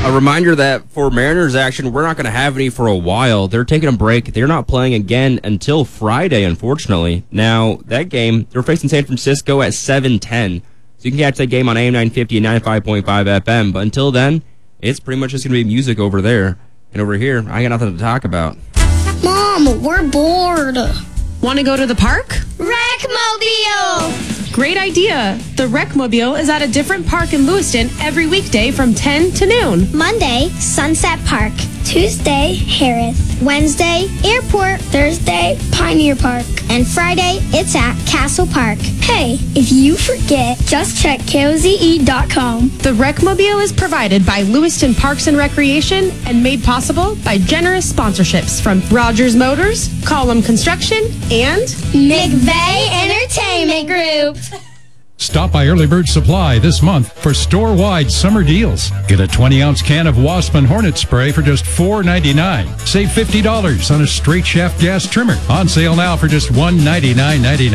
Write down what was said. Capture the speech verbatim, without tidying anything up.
A reminder that for Mariners action, we're not going to have any for a while. They're taking a break. They're not playing again until Friday, unfortunately. Now, that game, they're facing San Francisco at seven ten. So you can catch that game on A M nine fifty and ninety-five point five F M. But until then, it's pretty much just going to be music over there. And over here, I got nothing to talk about. Mom, we're bored. Want to go to the park? Wreckmobile! Great idea. The Wreckmobile is at a different park in Lewiston every weekday from ten to noon. Monday, Sunset Park. Tuesday, Harris. Wednesday, Airport. Thursday, Pioneer Park. And Friday, it's at Castle Park. Hey, if you forget, just check K O Z E dot com. The Wreckmobile is provided by Lewiston Parks and Recreation and made possible by generous sponsorships from Rogers Motors, Column Construction, and McVeigh Entertainment Group. Stop by Early Bird Supply this month for store-wide summer deals. Get a twenty-ounce can of Wasp and Hornet spray for just four ninety-nine. Save fifty dollars on a straight shaft gas trimmer. On sale now for just one ninety-nine ninety-nine.